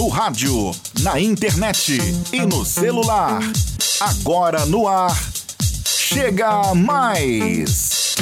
do rádio, na internet e no celular. Agora no ar, Chega Mais!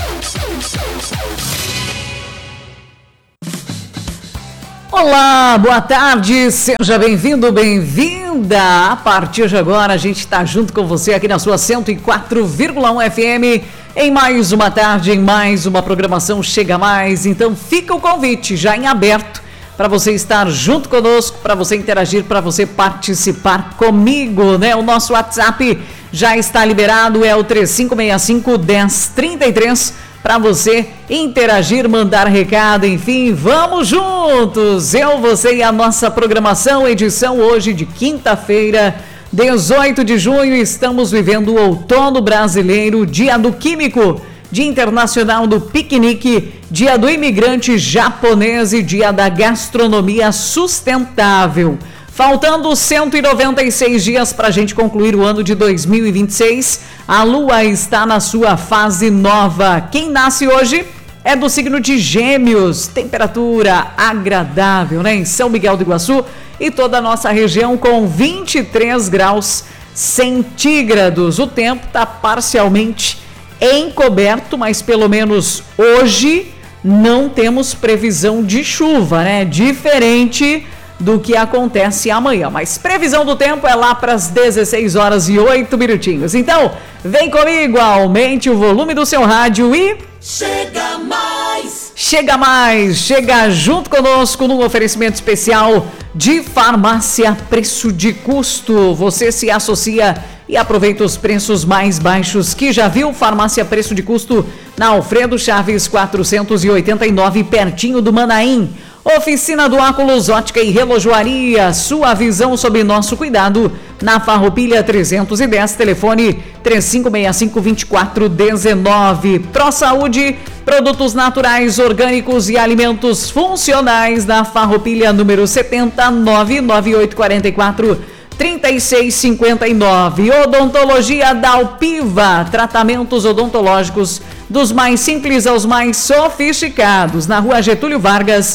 Olá, boa tarde, seja bem-vindo, bem-vinda. A partir de agora a gente está junto com você aqui na sua 104,1 FM em mais uma tarde, em mais uma programação Chega Mais. Então fica o convite já em aberto para você estar junto conosco, para você interagir, para você participar comigo, né? O nosso WhatsApp já está liberado, é o 3565-1033, para você interagir, mandar recado, enfim, vamos juntos! Eu, você e a nossa programação, edição hoje de quinta-feira, 18 de junho, estamos vivendo o outono brasileiro, dia do químico, dia internacional do piquenique, dia do imigrante japonês e dia da gastronomia sustentável. Faltando 196 dias para a gente concluir o ano de 2026, a Lua está na sua fase nova. Quem nasce hoje é do signo de Gêmeos, temperatura agradável, né? Em São Miguel do Iguaçu e toda a nossa região com 23 graus centígrados. O tempo está parcialmente encoberto, mas pelo menos hoje não temos previsão de chuva, né? Diferente do que acontece amanhã, mas previsão do tempo é lá para as 16 horas e 8 minutinhos. Então, vem comigo, aumente o volume do seu rádio e... Chega mais! Chega mais! Chega junto conosco num oferecimento especial de Farmácia Preço de Custo. Você se associa e aproveita os preços mais baixos que já viu. Farmácia Preço de Custo na Alfredo Chaves 489, pertinho do Manaim. Oficina do Óculos, Ótica e Relojoaria, sua visão sob nosso cuidado, na Farroupilha 310, telefone 3565-2419. Pro Saúde, produtos naturais, orgânicos e alimentos funcionais, na Farroupilha número 70, 99844-3659. Odontologia Dalpiva, tratamentos odontológicos dos mais simples aos mais sofisticados, na Rua Getúlio Vargas,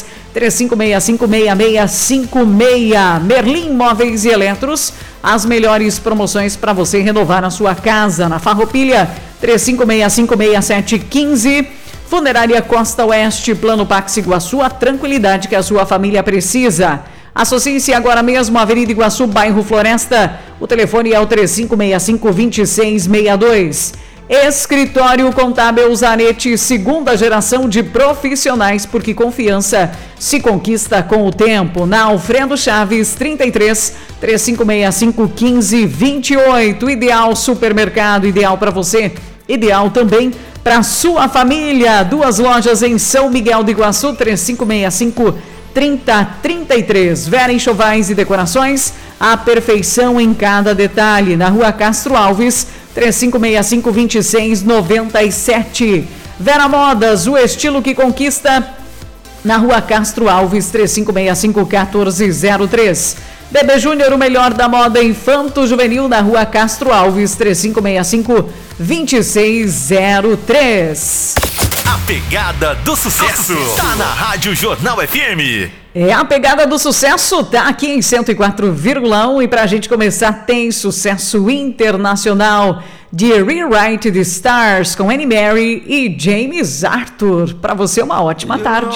3565-6656. Merlin Móveis e Eletros, as melhores promoções para você renovar a sua casa, na Farroupilha, 3565-6715. Funerária Costa Oeste, Plano Pax Iguaçu, a tranquilidade que a sua família precisa. Associe-se agora mesmo à Avenida Iguaçu, bairro Floresta. O telefone é o 3565-2662. Escritório Contábil Zanetti, segunda geração de profissionais, porque confiança se conquista com o tempo. Na Alfredo Chaves, 33 3565 1528. Ideal Supermercado, ideal para você, ideal também para sua família. Duas lojas em São Miguel do Iguaçu, 3565 3033. Vera Enxovais e Decorações, a perfeição em cada detalhe. Na Rua Castro Alves, 3565-2697. Vera Modas, o estilo que conquista, na Rua Castro Alves, 3565-1403. Bebê Júnior, o melhor da moda infanto-juvenil, na Rua Castro Alves, 3565-2603. A pegada do sucesso tá na Rádio Jornal FM. É, a pegada do sucesso tá aqui em 104,1 e pra gente começar tem sucesso internacional de Rewrite the Stars com Annie Mary e James Arthur. Pra você uma ótima tarde.